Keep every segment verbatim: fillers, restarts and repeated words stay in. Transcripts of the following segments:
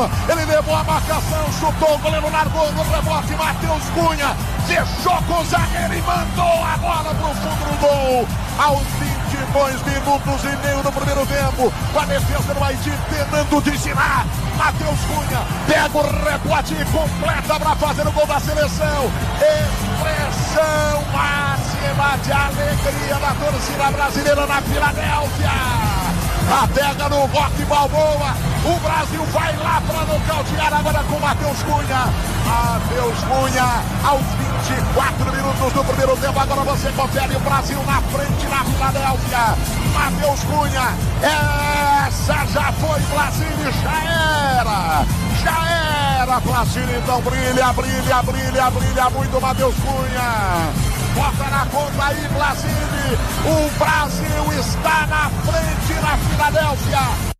Marinho, ele levou a marcação, chutou, o goleiro largou no rebote, Matheus Cunha fechou com o zagueiro e mandou a bola pro fundo do gol. Aos vinte e dois minutos e meio do primeiro tempo, com a defesa do Haiti tentando desviar, Matheus Cunha pega o rebote e completa para fazer o gol da seleção. Expressão máxima de alegria da torcida brasileira na Filadélfia. A pega no Roque Balboa, o Brasil vai lá para nocautear agora com Matheus Cunha. Matheus Cunha, aos vinte e quatro minutos do primeiro tempo, agora você confere o Brasil na frente na Filadélfia. Matheus Cunha, essa já foi, Placini, já era, já era, Placini, então brilha, brilha, brilha, brilha muito Matheus Cunha. Bota na conta aí, Placini, o Brasil está na frente na Filadélfia.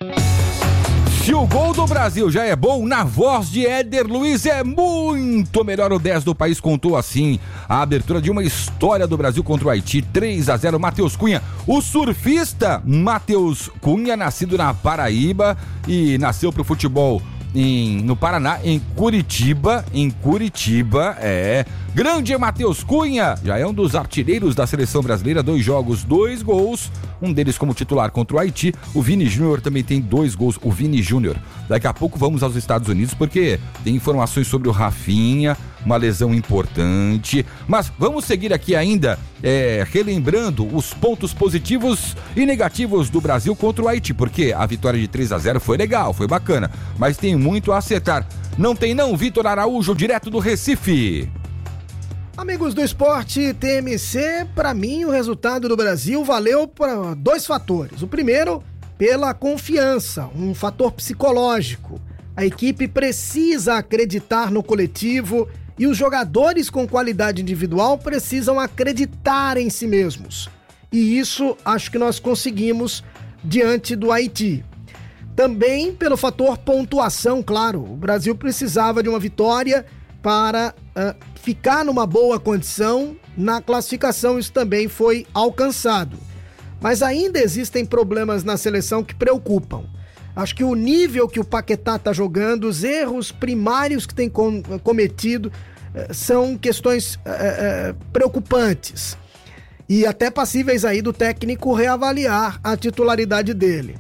Se o gol do Brasil já é bom, na voz de Éder Luiz é muito melhor. O dez do país contou assim a abertura de uma história do Brasil contra o Haiti, três a zero, Matheus Cunha. O surfista Matheus Cunha, nascido na Paraíba e nasceu pro futebol em, no Paraná, em Curitiba, em Curitiba, é... Grande Matheus Cunha, já é um dos artilheiros da seleção brasileira, dois jogos, dois gols, um deles como titular contra o Haiti. O Vini Júnior também tem dois gols, o Vini Júnior. Daqui a pouco vamos aos Estados Unidos, porque tem informações sobre o Rafinha, uma lesão importante. Mas vamos seguir aqui ainda, é, relembrando os pontos positivos e negativos do Brasil contra o Haiti, porque a vitória de três a zero foi legal, foi bacana, mas tem muito a acertar. Não tem não, Vitor Araújo, direto do Recife. Amigos do esporte T M C, para mim o resultado do Brasil valeu para dois fatores. O primeiro, pela confiança, um fator psicológico. A equipe precisa acreditar no coletivo e os jogadores com qualidade individual precisam acreditar em si mesmos. E isso acho que nós conseguimos diante do Haiti. Também pelo fator pontuação, claro. O Brasil precisava de uma vitória para uh, ficar numa boa condição na classificação, isso também foi alcançado. Mas ainda existem problemas na seleção que preocupam. Acho que o nível que o Paquetá está jogando, os erros primários que tem com, cometido, uh, são questões uh, uh, preocupantes e até passíveis aí do técnico reavaliar a titularidade dele.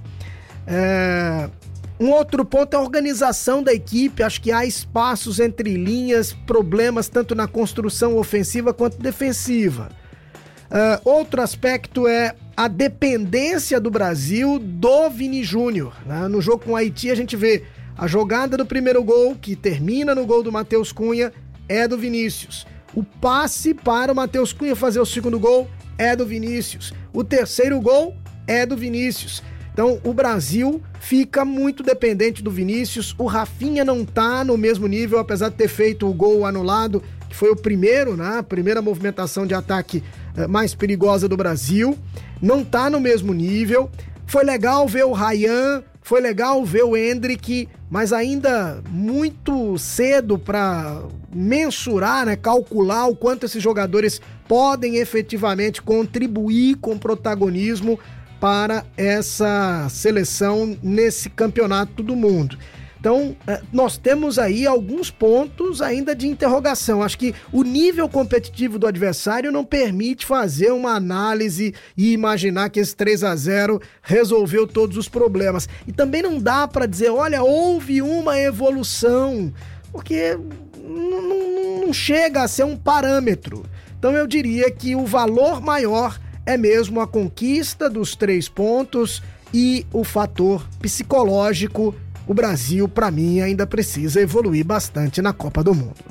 É... Um outro ponto é a organização da equipe. Acho que há espaços entre linhas, problemas tanto na construção ofensiva quanto defensiva. Uh, outro aspecto é a dependência do Brasil do Vini Júnior, né? No jogo com o Haiti a gente vê a jogada do primeiro gol, que termina no gol do Matheus Cunha, é do Vinícius. O passe para o Matheus Cunha fazer o segundo gol é do Vinícius. O terceiro gol é do Vinícius. Então o Brasil fica muito dependente do Vinícius. O Rafinha não tá no mesmo nível, apesar de ter feito o gol anulado, que foi o primeiro, né? A primeira movimentação de ataque eh, mais perigosa do Brasil. Não tá no mesmo nível. Foi legal ver o Ryan, foi legal ver o Endrick, mas ainda muito cedo para mensurar, né? Calcular o quanto esses jogadores podem efetivamente contribuir com protagonismo para essa seleção nesse campeonato do mundo. Então, nós temos aí alguns pontos ainda de interrogação. Acho que o nível competitivo do adversário não permite fazer uma análise e imaginar que esse três a zero resolveu todos os problemas. E também não dá para dizer, olha, houve uma evolução, porque não, não, não chega a ser um parâmetro. Então eu diria que o valor maior é mesmo a conquista dos três pontos e o fator psicológico. O Brasil, para mim, ainda precisa evoluir bastante na Copa do Mundo.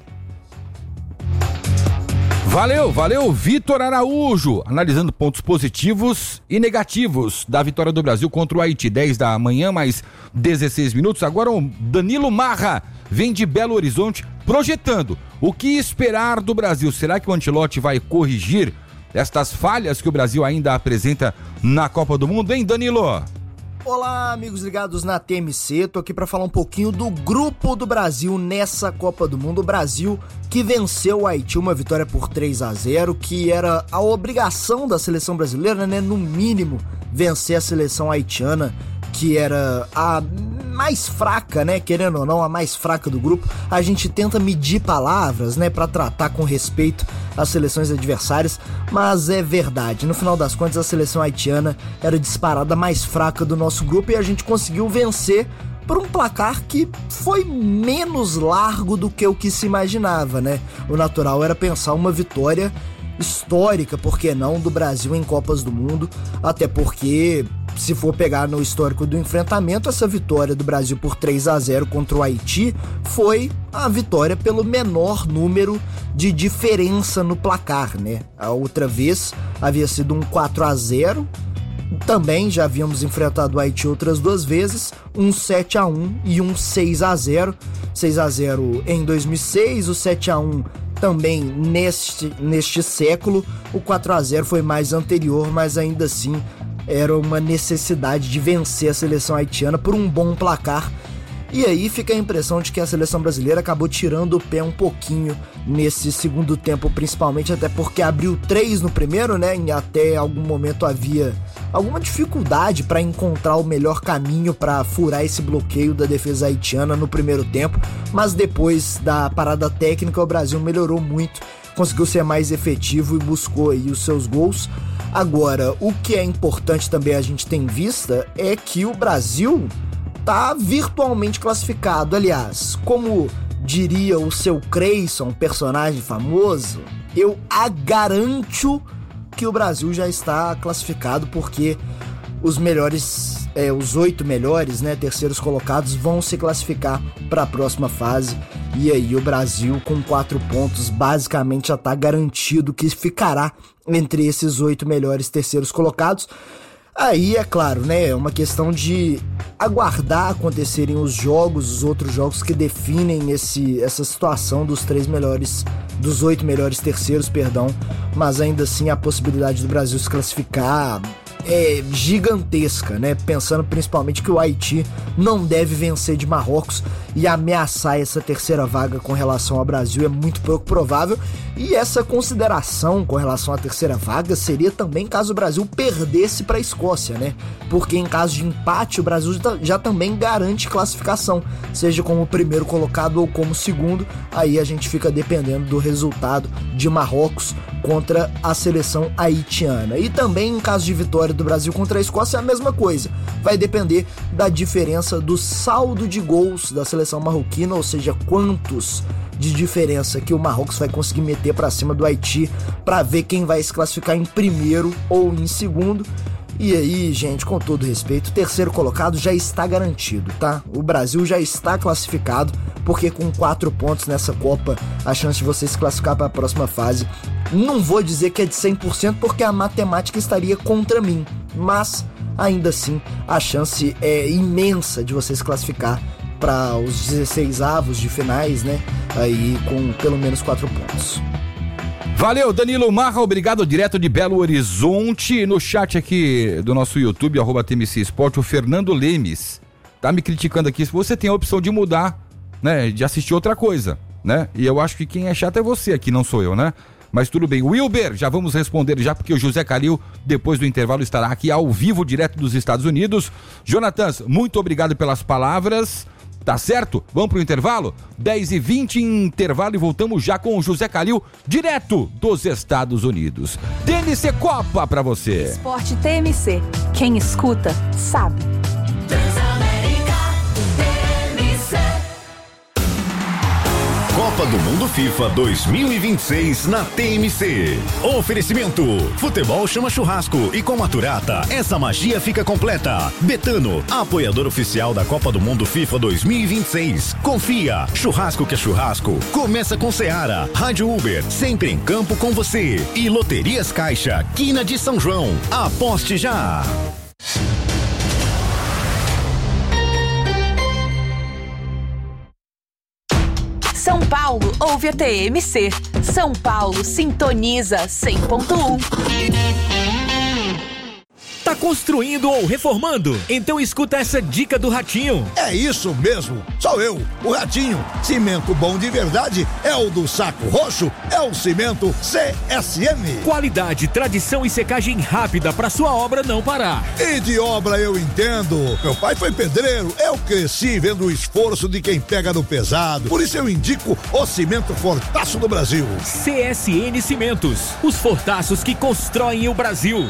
Valeu, valeu, Vitor Araújo, analisando pontos positivos e negativos da vitória do Brasil contra o Haiti. dez da manhã, mais dezesseis minutos. Agora o Danilo Marra vem de Belo Horizonte projetando o que esperar do Brasil. Será que o Ancelotti vai corrigir estas falhas que o Brasil ainda apresenta na Copa do Mundo, hein, Danilo? Olá, amigos ligados na T M C, tô aqui para falar um pouquinho do grupo do Brasil nessa Copa do Mundo. O Brasil que venceu o Haiti, uma vitória por três a zero, que era a obrigação da seleção brasileira, né, no mínimo, vencer a seleção haitiana que era a mais fraca, né, querendo ou não, a mais fraca do grupo, a gente tenta medir palavras, né, para tratar com respeito as seleções adversárias, mas é verdade, no final das contas a seleção haitiana era disparada mais fraca do nosso grupo e a gente conseguiu vencer por um placar que foi menos largo do que o que se imaginava, né? O natural era pensar uma vitória histórica, por que não, do Brasil em Copas do Mundo, até porque, se for pegar no histórico do enfrentamento, essa vitória do Brasil por três a zero contra o Haiti foi a vitória pelo menor número de diferença no placar, né? A outra vez havia sido um quatro a zero, também já havíamos enfrentado o Haiti outras duas vezes, um sete a um e um seis a zero. seis a zero em dois mil e seis, o sete a um também neste, neste século. O quatro a zero foi mais anterior, mas ainda assim era uma necessidade de vencer a seleção haitiana por um bom placar. E aí fica a impressão de que a seleção brasileira acabou tirando o pé um pouquinho nesse segundo tempo, principalmente até porque abriu três no primeiro, né? E até algum momento havia alguma dificuldade para encontrar o melhor caminho para furar esse bloqueio da defesa haitiana no primeiro tempo, mas depois da parada técnica o Brasil melhorou muito, conseguiu ser mais efetivo e buscou aí os seus gols. Agora, o que é importante também a gente ter em vista é que o Brasil tá virtualmente classificado. Aliás, como diria o seu Creyson, personagem famoso, eu a garanto que o Brasil já está classificado, porque os melhores, é, os oito melhores, né, terceiros colocados vão se classificar para a próxima fase, e aí o Brasil com quatro pontos basicamente já está garantido que ficará entre esses oito melhores terceiros colocados. Aí, é claro, né, é uma questão de aguardar acontecerem os jogos, os outros jogos que definem esse, essa situação dos três melhores, dos oito melhores terceiros, perdão, mas ainda assim a possibilidade do Brasil se classificar é gigantesca, né, pensando principalmente que o Haiti não deve vencer de Marrocos e ameaçar essa terceira vaga com relação ao Brasil é muito pouco provável, e essa consideração com relação à terceira vaga seria também caso o Brasil perdesse para a Escócia, né, porque em caso de empate o Brasil já também garante classificação, seja como primeiro colocado ou como segundo, aí a gente fica dependendo do resultado de Marrocos contra a seleção haitiana. E também em caso de vitória do Brasil contra a Escócia é a mesma coisa, vai depender da diferença do saldo de gols da seleção marroquina, ou seja, quantos de diferença que o Marrocos vai conseguir meter para cima do Haiti para ver quem vai se classificar em primeiro ou em segundo. E aí, gente, com todo respeito, o terceiro colocado já está garantido, tá? O Brasil já está classificado, porque com quatro pontos nessa Copa, a chance de você se classificar para a próxima fase, não vou dizer que é de cem por cento, porque a matemática estaria contra mim, mas ainda assim a chance é imensa de você se classificar para os dezesseis avos de finais, né? Aí com pelo menos quatro pontos. Valeu, Danilo Marra, obrigado, direto de Belo Horizonte. No chat aqui do nosso YouTube, arroba T M C Esporte, o Fernando Lemes tá me criticando aqui. Se você tem a opção de mudar, né, de assistir outra coisa, né? E eu acho que quem é chato é você aqui, não sou eu, né? Mas tudo bem. Wilber, já vamos responder já, porque o José Calil, depois do intervalo, estará aqui ao vivo, direto dos Estados Unidos. Jonatas, muito obrigado pelas palavras. Tá certo? Vamos pro intervalo? dez e vinte em intervalo e voltamos já com o José Calil, direto dos Estados Unidos. T M C Copa pra você. Esporte T M C. Quem escuta, sabe. Copa do Mundo FIFA dois mil e vinte e seis na T M C. Oferecimento: futebol chama churrasco e com Maturata essa magia fica completa. Betano, apoiador oficial da Copa do Mundo FIFA dois mil e vinte e seis. Confia, churrasco que é churrasco. Começa com Seara, Rádio Uber, sempre em campo com você. E Loterias Caixa, Quina de São João. Aposte já. São Paulo ouve a T M C. São Paulo sintoniza cem ponto um. Tá construindo ou reformando? Então escuta essa dica do Ratinho. É isso mesmo, sou eu, o Ratinho. Cimento bom de verdade é o do Saco Roxo, é o cimento C S M. Qualidade, tradição e secagem rápida pra sua obra não parar. E de obra eu entendo. Meu pai foi pedreiro, eu cresci vendo o esforço de quem pega no pesado. Por isso eu indico o cimento Fortaço do Brasil. C S N Cimentos, os fortaços que constroem o Brasil.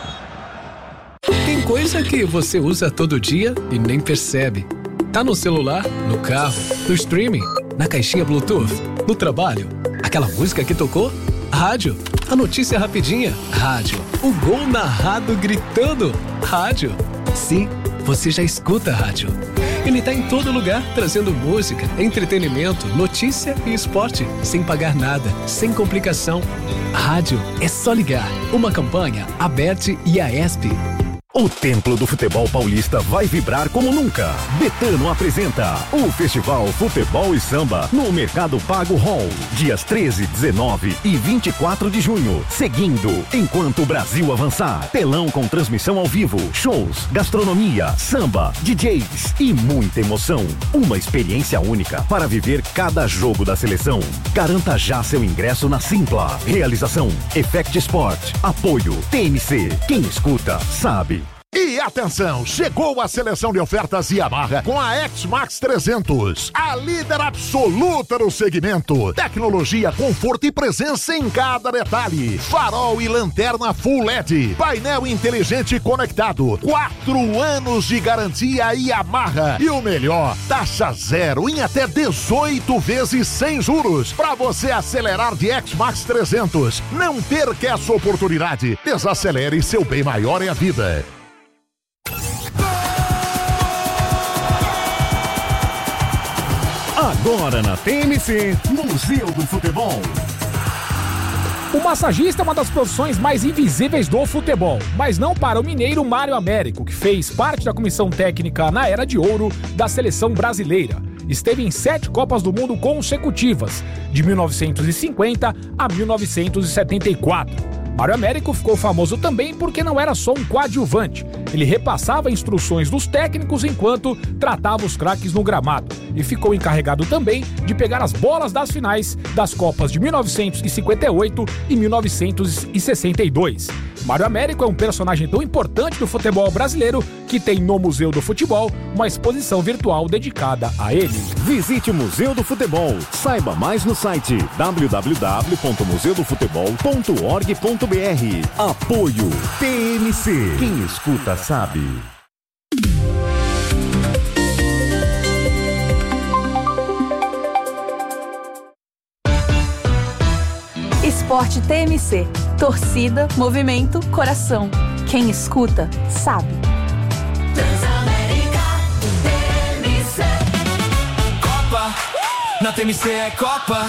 Tem coisa que você usa todo dia e nem percebe. Tá no celular, no carro, no streaming, na caixinha Bluetooth, no trabalho. Aquela música que tocou? Rádio. A notícia rapidinha? Rádio. O gol narrado gritando? Rádio. Sim, você já escuta a rádio. Ele tá em todo lugar, trazendo música, entretenimento, notícia e esporte, sem pagar nada, sem complicação. Rádio é só ligar. Uma campanha Aberte e a ESP. O Templo do Futebol Paulista vai vibrar como nunca. Betano apresenta o Festival Futebol e Samba no Mercado Pago Hall, dias treze, dezenove e vinte e quatro de junho. Seguindo, enquanto o Brasil avançar, telão com transmissão ao vivo, shows, gastronomia, samba, D Js e muita emoção. Uma experiência única para viver cada jogo da seleção. Garanta já seu ingresso na Simpla. Realização Effect Sport. Apoio T M C. Quem escuta sabe. E atenção, chegou a seleção de ofertas Yamaha com a X-Max trezentos, a líder absoluta no segmento. Tecnologia, conforto e presença em cada detalhe. Farol e lanterna Full L E D, painel inteligente conectado, quatro anos de garantia Yamaha. E o melhor, taxa zero em até dezoito vezes sem juros. Para você acelerar de X-Max trezentos, não perca essa oportunidade. Desacelere, seu bem maior é a vida. Agora na T M C, Museu do Futebol. O massagista é uma das profissões mais invisíveis do futebol, mas não para o mineiro Mário Américo, que fez parte da comissão técnica na Era de Ouro da seleção brasileira. Esteve em sete Copas do Mundo consecutivas, de mil novecentos e cinquenta a mil novecentos e setenta e quatro. Mário Américo ficou famoso também porque não era só um coadjuvante. Ele repassava instruções dos técnicos enquanto tratava os craques no gramado. E ficou encarregado também de pegar as bolas das finais das Copas de mil novecentos e cinquenta e oito e mil novecentos e sessenta e dois. Mário Américo é um personagem tão importante do futebol brasileiro que tem no Museu do Futebol uma exposição virtual dedicada a ele. Visite o Museu do Futebol. Saiba mais no site w w w ponto museu do futebol ponto org ponto b r. Apoio T M C. Quem escuta sabe. Esporte T M C. Torcida, movimento, coração. Quem escuta, sabe. Transamérica, T M C. Copa, na T M C é Copa.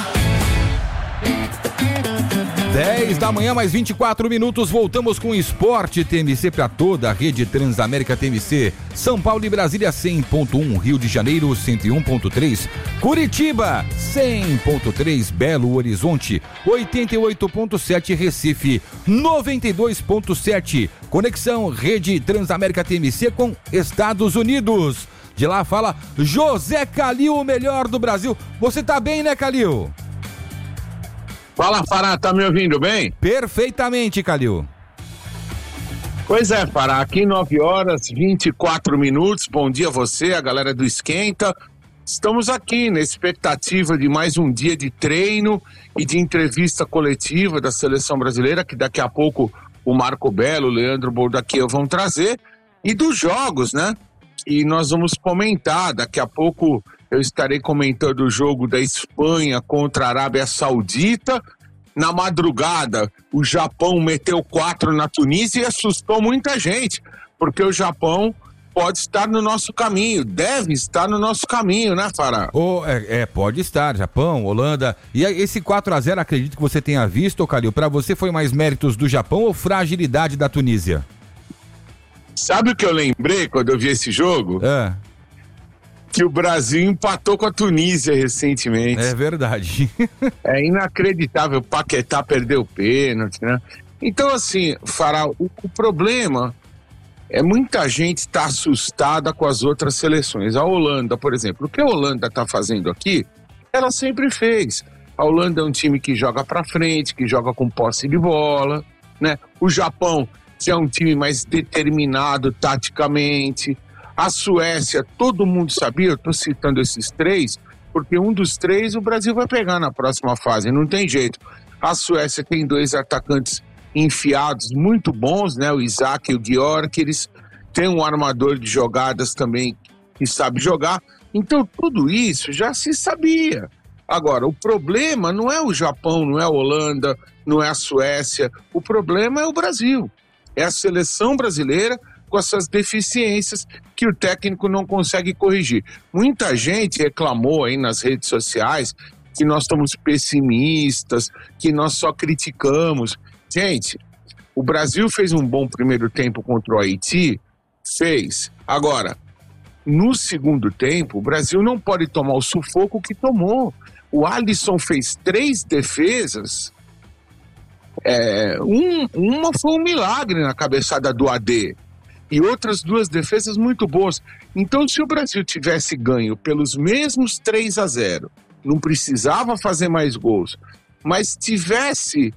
dez da manhã, mais vinte e quatro minutos, voltamos com o Esporte T M C para toda a rede Transamérica T M C. São Paulo e Brasília cem ponto um, Rio de Janeiro cento e um ponto três, Curitiba cem ponto três, Belo Horizonte oitenta e oito ponto sete, Recife noventa e dois ponto sete. Conexão Rede Transamérica T M C com Estados Unidos. De lá fala José Calil, o melhor do Brasil. Você tá bem, né, Calil? Fala, Fará, tá me ouvindo bem? Perfeitamente, Calil. Pois é, Fará, aqui nove horas e vinte e quatro minutos, bom dia a você, a galera do Esquenta. Estamos aqui na expectativa de mais um dia de treino e de entrevista coletiva da Seleção Brasileira, que daqui a pouco o Marco Belo, o Leandro Bordaquia vão trazer, e dos jogos, né? E nós vamos comentar, daqui a pouco eu estarei comentando o jogo da Espanha contra a Arábia Saudita. Na madrugada, o Japão meteu quatro na Tunísia e assustou muita gente, porque o Japão pode estar no nosso caminho, deve estar no nosso caminho, né, Fará? Oh, é, é, pode estar, Japão, Holanda. E esse quatro a zero, acredito que você tenha visto, Calil, para você foi mais méritos do Japão ou fragilidade da Tunísia? Sabe o que eu lembrei quando eu vi esse jogo? É. Que o Brasil empatou com a Tunísia recentemente. É verdade. É inacreditável, o Paquetá perdeu o pênalti, né? Então, assim, Fará, o, o problema é, muita gente está assustada com as outras seleções. A Holanda, por exemplo, o que a Holanda está fazendo aqui, ela sempre fez. A Holanda é um time que joga para frente, que joga com posse de bola, né? O Japão já é um time mais determinado taticamente. A Suécia, todo mundo sabia, eu estou citando esses três, porque um dos três o Brasil vai pegar na próxima fase, não tem jeito. A Suécia tem dois atacantes enfiados muito bons, né? O Isaac e o Gyökeres, tem um armador de jogadas também que sabe jogar. Então tudo isso já se sabia. Agora, o problema não é o Japão, não é a Holanda, não é a Suécia. O problema é o Brasil. É a seleção brasileira com essas deficiências que o técnico não consegue corrigir. Muita gente reclamou aí nas redes sociais que nós estamos pessimistas, que nós só criticamos. Gente, o Brasil fez um bom primeiro tempo contra o Haiti? Fez. Agora, no segundo tempo, o Brasil não pode tomar o sufoco que tomou. O Alisson fez três defesas, é, um, uma foi um milagre na cabeçada do A D, e outras duas defesas muito boas. Então, se o Brasil tivesse ganho pelos mesmos três a zero, não precisava fazer mais gols, mas tivesse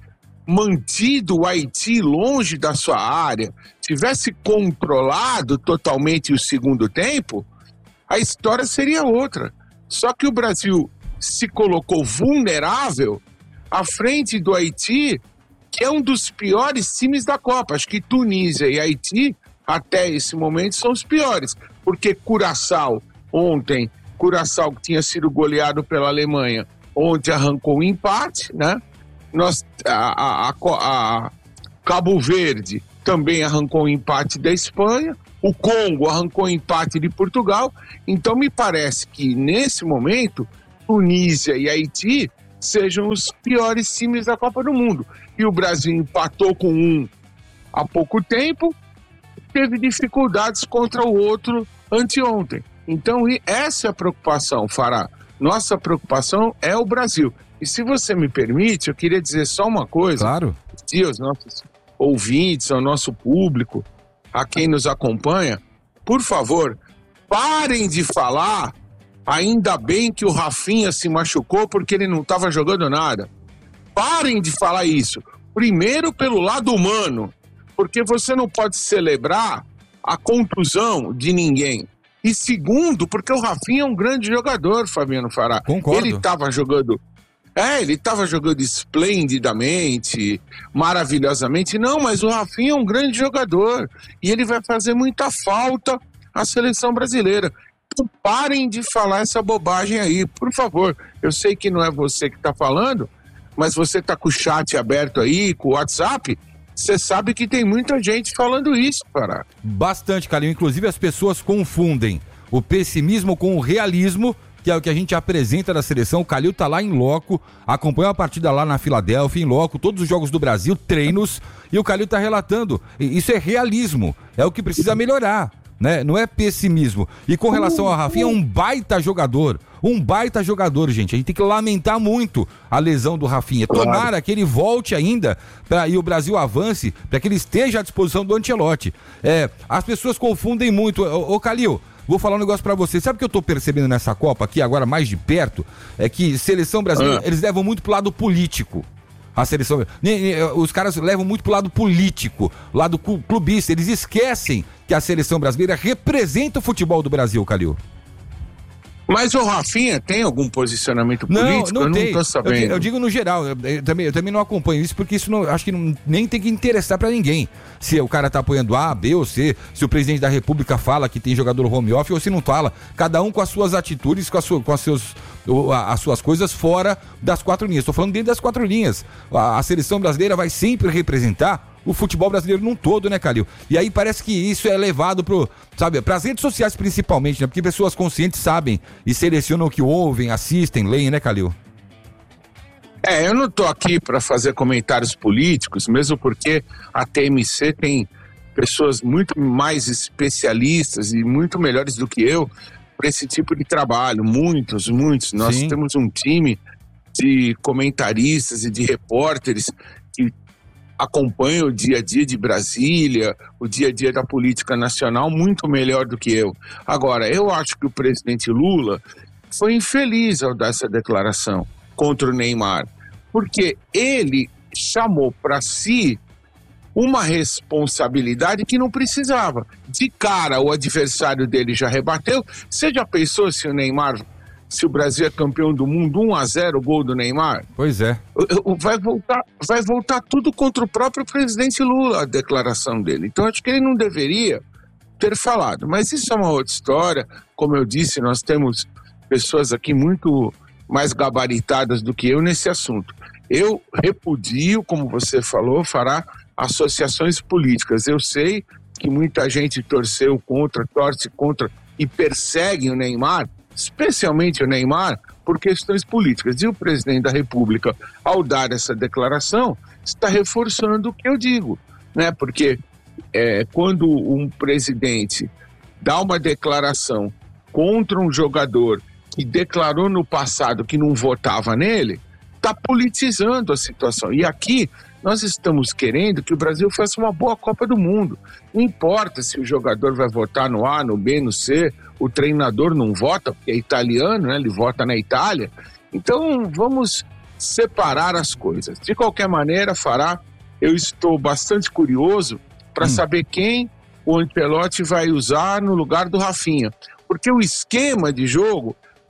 mantido o Haiti longe da sua área, tivesse controlado totalmente o segundo tempo, a história seria outra. Só que o Brasil se colocou vulnerável à frente do Haiti, que é um dos piores times da Copa. Acho que Tunísia e Haiti, até esse momento, são os piores, porque Curaçao ontem, Curaçao que tinha sido goleado pela Alemanha, ontem arrancou um empate, né? Nós, a, a, a, a Cabo Verde também arrancou um empate da Espanha, o Congo arrancou um empate de Portugal. Então me parece que nesse momento Tunísia e Haiti sejam os piores times da Copa do Mundo. E o Brasil empatou com um há pouco tempo, teve dificuldades contra o outro anteontem. Então essa é a preocupação, Fará. Nossa preocupação é o Brasil. E se você me permite, eu queria dizer só uma coisa. Claro. E aos nossos ouvintes, ao nosso público, a quem nos acompanha, por favor, parem de falar ainda bem que o Rafinha se machucou porque ele não estava jogando nada. Parem de falar isso. Primeiro, pelo lado humano, porque você não pode celebrar a contusão de ninguém. E segundo, porque o Rafinha é um grande jogador, Fabiano Fará. Concordo. Ele estava jogando... É, ele estava jogando esplendidamente, maravilhosamente. Não, mas o Rafinha é um grande jogador. E ele vai fazer muita falta à seleção brasileira. Então parem de falar essa bobagem aí, por favor. Eu sei que não é você que está falando, mas você está com o chat aberto aí, com o WhatsApp, você sabe que tem muita gente falando isso, Pará. Bastante, Calil. Inclusive as pessoas confundem o pessimismo com o realismo, que é o que a gente apresenta da seleção. O Calil tá lá em loco, acompanha a partida lá na Filadélfia, em loco, todos os jogos do Brasil, treinos, e o Calil tá relatando. Isso é realismo, é o que precisa melhorar, né? Não é pessimismo. E com relação ao Rafinha, é um baita jogador, um baita jogador, gente. A gente tem que lamentar muito a lesão do Rafinha. Claro. Tomara que ele volte ainda pra, e o Brasil avance, para que ele esteja à disposição do Ancelotti. É, as pessoas confundem muito. Ô, ô Calil, vou falar um negócio pra você. Sabe o que eu tô percebendo nessa Copa aqui, agora mais de perto? É que seleção brasileira, ah. eles levam muito pro lado político. A seleção... Os caras levam muito pro lado político, lado clubista. Eles esquecem que a seleção brasileira representa o futebol do Brasil, Calil. Mas o Rafinha tem algum posicionamento político? Não, não eu tem. não tô sabendo. Eu, eu digo no geral, eu, eu, também, eu também não acompanho isso, porque isso não, acho que não, nem tem que interessar pra ninguém. Se o cara tá apoiando A, B ou C, se o presidente da República fala que tem jogador home office ou se não fala. Cada um com as suas atitudes, com, a sua, com as, seus, as suas coisas fora das quatro linhas. Tô falando dentro das quatro linhas. A, a seleção brasileira vai sempre representar o futebol brasileiro num todo, né, Calil? E aí parece que isso é levado pro, sabe, pras redes sociais principalmente, né? Porque pessoas conscientes sabem e selecionam o que ouvem, assistem, leem, né, Calil? É, eu não tô aqui para fazer comentários políticos, mesmo porque a T M C tem pessoas muito mais especialistas e muito melhores do que eu para esse tipo de trabalho. Muitos, muitos. Nós Sim. temos um time de comentaristas e de repórteres que acompanha o dia a dia de Brasília, o dia a dia da política nacional muito melhor do que eu. Agora, eu acho que o presidente Lula foi infeliz ao dar essa declaração contra o Neymar, porque ele chamou para si uma responsabilidade que não precisava. De cara, o adversário dele já rebateu. Você já pensou se o Neymar, se o Brasil é campeão do mundo, um a zero, gol do Neymar? Pois é. Vai voltar, vai voltar tudo contra o próprio presidente Lula, a declaração dele. Então, acho que ele não deveria ter falado. Mas isso é uma outra história. Como eu disse, nós temos pessoas aqui muito mais gabaritadas do que eu nesse assunto. Eu repudio, como você falou, fará associações políticas. Eu sei que muita gente torceu contra, torce contra e persegue o Neymar, especialmente o Neymar, por questões políticas. E o presidente da República, ao dar essa declaração, está reforçando o que eu digo, né? Porque é, quando um presidente dá uma declaração contra um jogador que declarou no passado que não votava nele, está politizando a situação. E aqui nós estamos querendo que o Brasil faça uma boa Copa do Mundo. Não importa se o jogador vai votar no A, no B, no C, o treinador não vota, porque é italiano, né? Ele vota na Itália. Então vamos separar as coisas. De qualquer maneira, Fará, eu estou bastante curioso para hum. saber quem o Ancelotti vai usar no lugar do Rafinha. Porque o esquema de jogo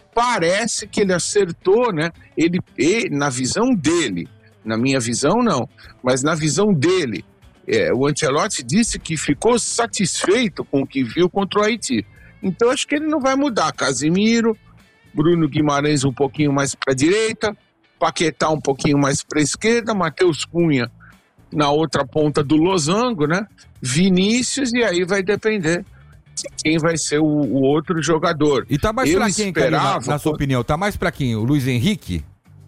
parece que ele acertou, né? Ele, ele, na visão dele, na minha visão não, mas na visão dele, é, o Ancelotti disse que ficou satisfeito com o que viu contra o Haiti. Então acho que ele não vai mudar. Casimiro, Bruno Guimarães um pouquinho mais para a direita, Paquetá um pouquinho mais para a esquerda, Matheus Cunha na outra ponta do losango, né? Vinícius, e aí vai depender de quem vai ser o, o outro jogador. E tá mais Eu pra quem, esperava... Calil, na, na sua opinião? Tá mais pra quem? O Luiz Henrique?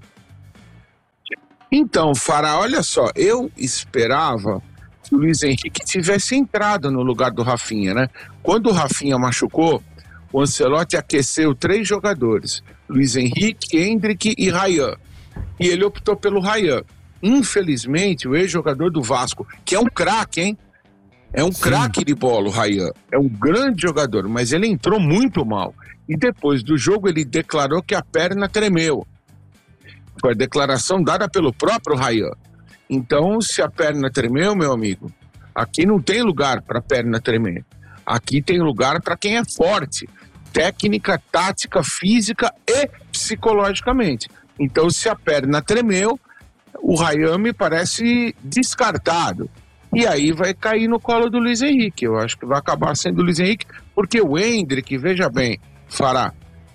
Então, Fará, olha só, eu esperava que o Luiz Henrique tivesse entrado no lugar do Rafinha, né? Quando o Rafinha machucou, o Ancelotti aqueceu três jogadores, Luiz Henrique, Endrick e Ryan. E ele optou pelo Ryan. Infelizmente, o ex-jogador do Vasco, que é um craque, hein? É um craque de bola, o Ryan. É um grande jogador, mas ele entrou muito mal. E depois do jogo ele declarou que a perna tremeu. Foi a declaração dada pelo próprio Ryan. Então, se a perna tremeu, meu amigo, aqui não tem lugar para a perna tremer. Aqui tem lugar para quem é forte. Técnica, tática, física e psicologicamente. Então, se a perna tremeu, o Ryan me parece descartado. E aí vai cair no colo do Luiz Henrique. Eu acho que vai acabar sendo o Luiz Henrique, porque o Endrick, veja bem, Fará,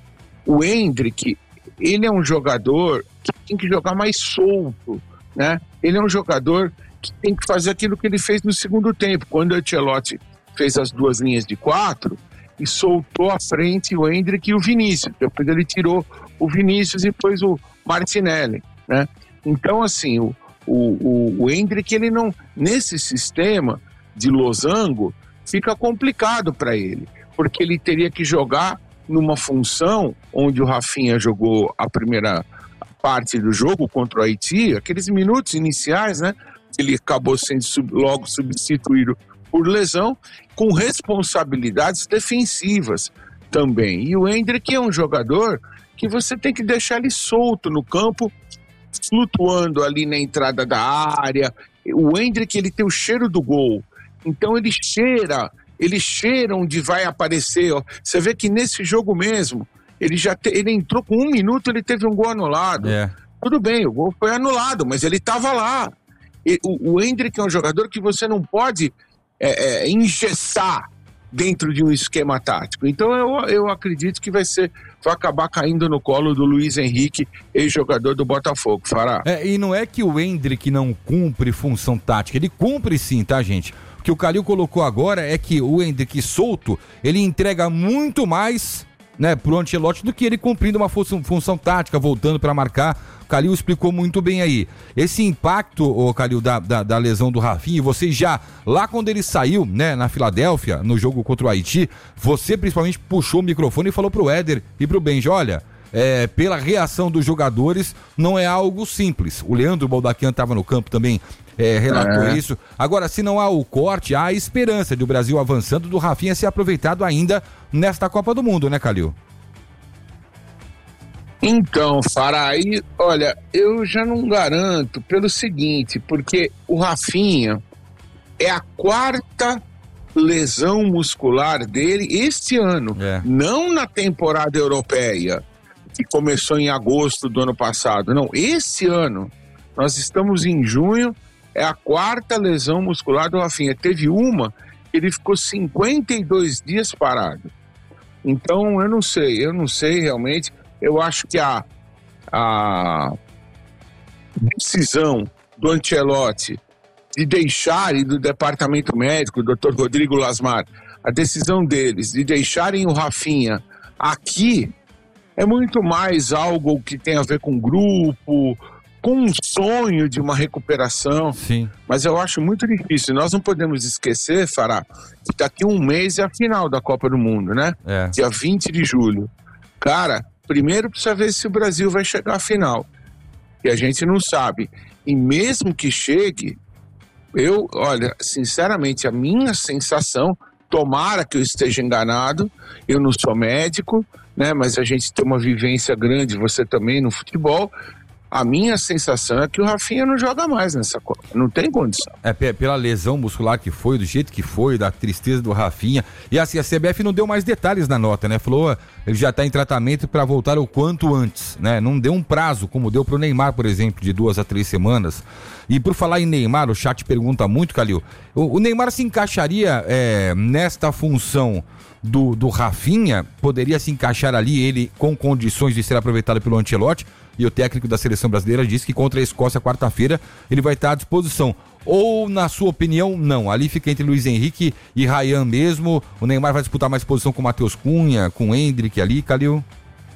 o Endrick, ele é um jogador que tem que jogar mais solto, né? Ele é um jogador que tem que fazer aquilo que ele fez no segundo tempo, quando o Ancelotti fez as duas linhas de quatro e soltou à frente o Endrick e o Vinícius. Depois ele tirou o Vinícius e pôs o Martinelli, né? Então, assim, o, o, o, o Endrick, ele não, nesse sistema de losango, fica complicado para ele, porque ele teria que jogar numa função onde o Rafinha jogou a primeira parte do jogo contra o Haiti, aqueles minutos iniciais, né? Ele acabou sendo sub, logo substituído por lesão, com responsabilidades defensivas também. E o Endrick é um jogador que você tem que deixar ele solto no campo, flutuando ali na entrada da área. O Endrick, ele tem o cheiro do gol, então ele cheira, ele cheira onde vai aparecer. Ó. Você vê que nesse jogo mesmo, ele já te, ele entrou com um minuto, ele teve um gol anulado. É. Tudo bem, o gol foi anulado, mas ele estava lá. E, o, o Endrick é um jogador que você não pode é, é, engessar dentro de um esquema tático. Então eu, eu acredito que vai ser, vai acabar caindo no colo do Luiz Henrique, ex-jogador do Botafogo, Fará. É, e não é que o Endrick não cumpre função tática, ele cumpre sim, tá, gente? O que o Calil colocou agora é que o Endrick solto, ele entrega muito mais, né, pro Ancelotti do que ele cumprindo uma função, função tática, voltando para marcar. O Calil explicou muito bem aí. Esse impacto, o Calil, da, da, da lesão do Rafinha, você já, lá quando ele saiu, né, na Filadélfia, no jogo contra o Haiti, você principalmente puxou o microfone e falou pro Éder e pro Benji, olha, é, pela reação dos jogadores, não é algo simples. O Leandro Baldaquian estava no campo também, é, relatou é. isso. Agora, se não há o corte, há a esperança de o Brasil avançando, do Rafinha ser aproveitado ainda nesta Copa do Mundo, né, Calil? Então, Fará, aí, olha, eu já não garanto pelo seguinte, porque o Rafinha é a quarta lesão muscular dele este ano, é. não na temporada europeia, que começou em agosto do ano passado, não, esse ano, nós estamos em junho, é a quarta lesão muscular do Rafinha. Teve uma, ele ficou cinquenta e dois dias parado. Então, eu não sei, eu não sei realmente, eu acho que a, a decisão do Ancelotti de deixar, e do departamento médico, o doutor Rodrigo Lasmar, a decisão deles de deixarem o Rafinha aqui é muito mais algo que tem a ver com grupo, com um sonho de uma recuperação. Sim. Mas eu acho muito difícil. Nós não podemos esquecer, Fará, que daqui a um mês é a final da Copa do Mundo, né? É. Dia vinte de julho. Cara, primeiro precisa ver se o Brasil vai chegar à final, que a gente não sabe. E mesmo que chegue, eu, olha, sinceramente, a minha sensação, tomara que eu esteja enganado, eu não sou médico, né, mas a gente tem uma vivência grande, você também, no futebol. A minha sensação é que o Rafinha não joga mais nessa Copa, não tem condição. É, pela lesão muscular que foi, do jeito que foi, da tristeza do Rafinha. E assim, a C B F não deu mais detalhes na nota, né? Falou, ele já tá em tratamento para voltar o quanto antes, né? Não deu um prazo, como deu pro Neymar, por exemplo, de duas a três semanas. E por falar em Neymar, o chat pergunta muito, Calil, o, o Neymar se encaixaria é, nesta função do, do Rafinha? Poderia se encaixar ali, ele com condições de ser aproveitado pelo Ancelotti? E o técnico da seleção brasileira disse que contra a Escócia, quarta-feira, ele vai estar à disposição. Ou, na sua opinião, não? Ali fica entre Luiz Henrique e Ryan mesmo. O Neymar vai disputar mais posição com o Matheus Cunha, com o Endrick ali, Calil?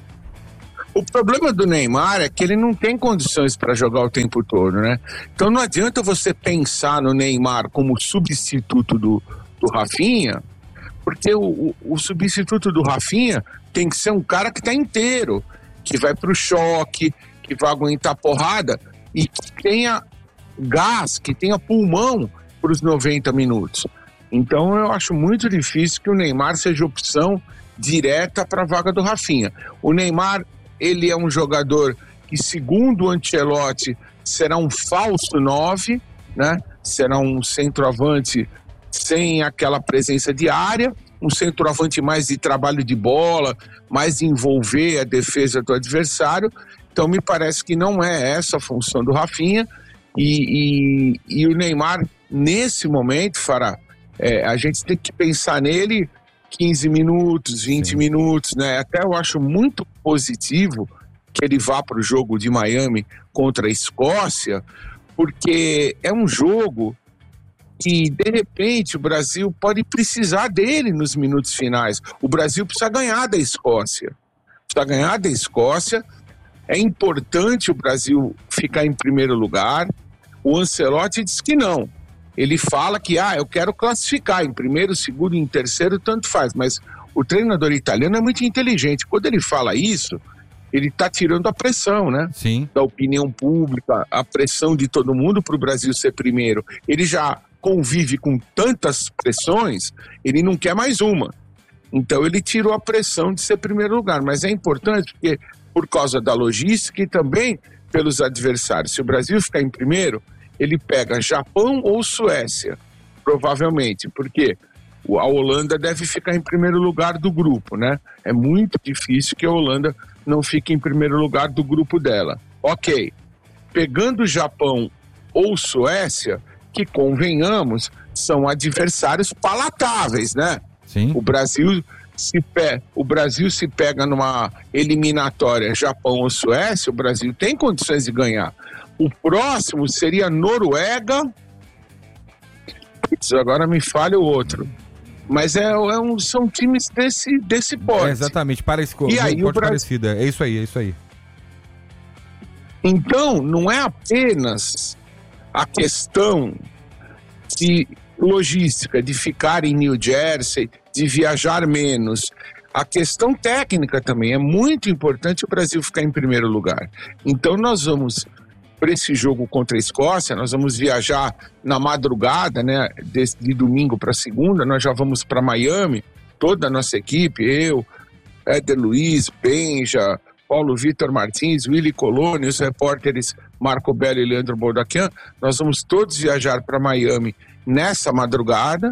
O problema do Neymar é que ele não tem condições para jogar o tempo todo, né? Então não adianta você pensar no Neymar como substituto do, do Rafinha, porque o, o, o substituto do Rafinha tem que ser um cara que está inteiro, que vai para o choque, que vai aguentar porrada e que tenha gás, que tenha pulmão para os noventa minutos. Então eu acho muito difícil que o Neymar seja opção direta para a vaga do Rafinha. O Neymar, ele é um jogador que, segundo o Ancelotti, será um falso nove, né? Será um centroavante sem aquela presença de área, um centroavante mais de trabalho de bola, mais de envolver a defesa do adversário. Então me parece que não é essa a função do Rafinha, e, e, e o Neymar, nesse momento, Fará, é, a gente tem que pensar nele quinze minutos, vinte Sim. minutos, né? Até eu acho muito positivo que ele vá para o jogo de Miami contra a Escócia, porque é um jogo que, de repente, o Brasil pode precisar dele nos minutos finais. O Brasil precisa ganhar da Escócia. Precisa ganhar da Escócia. É importante o Brasil ficar em primeiro lugar. O Ancelotti diz que não. Ele fala que, ah, eu quero classificar em primeiro, segundo e em terceiro, tanto faz. Mas o treinador italiano é muito inteligente. Quando ele fala isso, ele está tirando a pressão, né? Sim. Da opinião pública, a pressão de todo mundo para o Brasil ser primeiro. Ele já convive com tantas pressões, ele não quer mais uma. Então ele tirou a pressão de ser primeiro lugar, mas é importante porque, por causa da logística e também pelos adversários, se o Brasil ficar em primeiro, ele pega Japão ou Suécia, provavelmente, porque a Holanda deve ficar em primeiro lugar do grupo, né? É muito difícil que a Holanda não fique em primeiro lugar do grupo dela. Ok, pegando Japão ou Suécia, que, convenhamos, são adversários palatáveis, né? Sim. O Brasil se, pe... o Brasil se pega numa eliminatória Japão ou Suécia, o Brasil tem condições de ganhar. O próximo seria Noruega. Putz, agora me falha o outro. Mas é, é um, são times desse, desse porte. É exatamente, parece com e aí, um o Brasil... parecido. É isso aí, é isso aí. Então, não é apenas a questão de logística, de ficar em New Jersey, de viajar menos. a questão técnica também. É muito importante o Brasil ficar em primeiro lugar. Então nós vamos, para esse jogo contra a Escócia, nós vamos viajar na madrugada, né, de, de domingo para segunda, nós já vamos para Miami, toda a nossa equipe, eu, Éder Luiz, Benja, Paulo Vitor Martins, Willy Coloni, os repórteres Marco Bello e Leandro Boldaquian, nós vamos todos viajar para Miami nessa madrugada,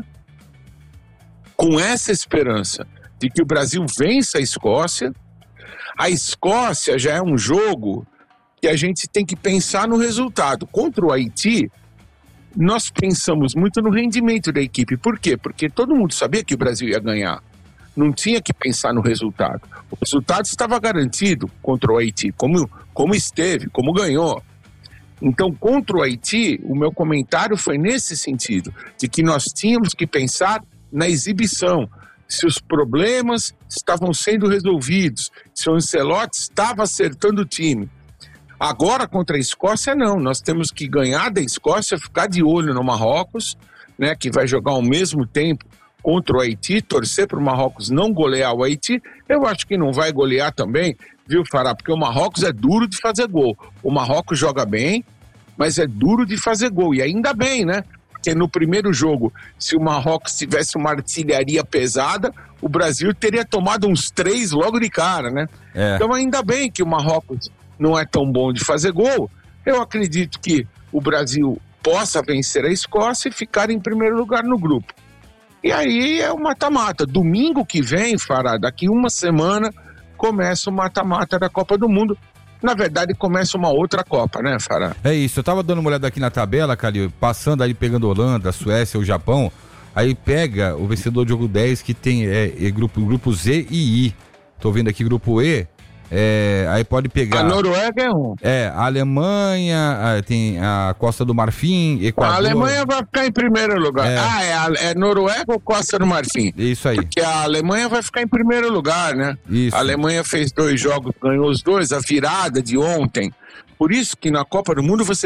com essa esperança de que o Brasil vença a Escócia. A Escócia já é um jogo que a gente tem que pensar no resultado. Contra o Haiti, nós pensamos muito no rendimento da equipe. Por quê? Porque todo mundo sabia que o Brasil ia ganhar. Não tinha que pensar no resultado. O resultado estava garantido contra o Haiti, como, como esteve, como ganhou. Então, contra o Haiti, o meu comentário foi nesse sentido, de que nós tínhamos que pensar na exibição, se os problemas estavam sendo resolvidos, se o Ancelotti estava acertando o time. Agora, contra a Escócia, não. Nós temos que ganhar da Escócia, ficar de olho no Marrocos, né, que vai jogar ao mesmo tempo contra o Haiti, torcer para o Marrocos não golear o Haiti. Eu acho que não vai golear também, viu, Fará? Porque o Marrocos é duro de fazer gol. O Marrocos joga bem, mas é duro de fazer gol. E ainda bem, né? Porque no primeiro jogo, se o Marrocos tivesse uma artilharia pesada, o Brasil teria tomado uns três logo de cara, né? É. Então ainda bem que o Marrocos não é tão bom de fazer gol. Eu acredito que o Brasil possa vencer a Escócia e ficar em primeiro lugar no grupo. E aí é o mata-mata. Domingo que vem, Fará, daqui uma semana, começa o mata-mata da Copa do Mundo. Na verdade, começa uma outra Copa, né, Fará? É isso, eu tava dando uma olhada aqui na tabela, Calil, passando aí, pegando Holanda, Suécia, o Japão, aí pega o vencedor do jogo dez, que tem é, é grupo, grupo Z e I. Tô vendo aqui grupo E, é, aí pode pegar... A Noruega é um. É, a Alemanha, tem a Costa do Marfim, Equador... A Alemanha vai ficar em primeiro lugar. É. Ah, é, a, é Noruega ou Costa do Marfim? Isso aí. Porque a Alemanha vai ficar em primeiro lugar, né? Isso. A Alemanha fez dois jogos, ganhou os dois, a virada de ontem. Por isso que na Copa do Mundo você